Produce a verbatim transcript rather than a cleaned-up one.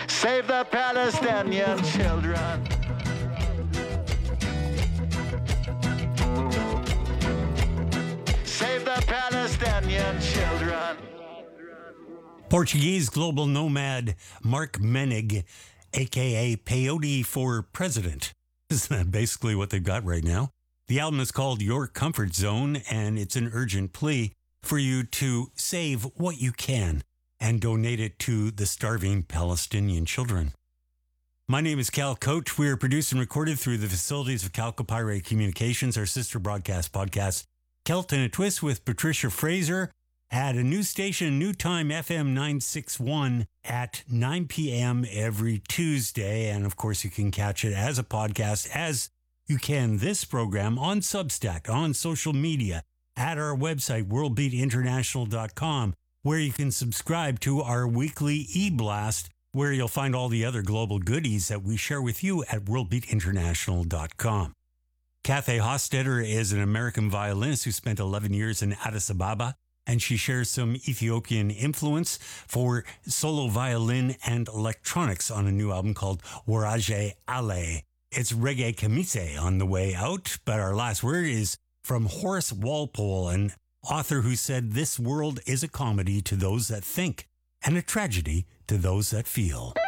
Save the Palestinian children. Save the Palestinian children. Portuguese global nomad Mark Menig, a k a. Peyote for President. Isn't that basically what they've got right now? The album is called Your Comfort Zone, and it's an urgent plea for you to save what you can and donate it to the starving Palestinian children. My name is Cal Coach. We are produced and recorded through the facilities of Calcopyrate Communications, our sister broadcast podcast, Celt in a Twist with Patricia Fraser, at a new station, new time, F M nine sixty-one at nine p.m. every Tuesday. And of course, you can catch it as a podcast, as you can this program on Substack, on social media, at our website, world beat international dot com, where you can subscribe to our weekly e-blast, where you'll find all the other global goodies that we share with you at world beat international dot com. Cathay Hostetter is an American violinist who spent eleven years in Addis Ababa, and she shares some Ethiopian influence for solo violin and electronics on a new album called Waraje Ale. It's Reggae Kamise on the way out, but our last word is from Horace Walpole, an author who said, "This world is a comedy to those that think, and a tragedy to those that feel."